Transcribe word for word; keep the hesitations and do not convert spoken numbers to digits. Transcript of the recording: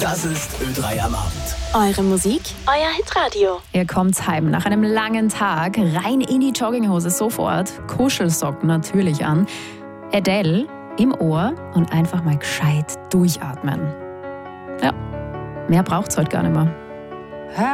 Das ist Ö drei am Abend. Eure Musik, euer Hitradio. Ihr kommt heim nach einem langen Tag, rein in die Jogginghose sofort, Kuschelsocken natürlich an, Adele im Ohr und einfach mal gescheit durchatmen. Ja, mehr braucht's heute gar nicht mehr.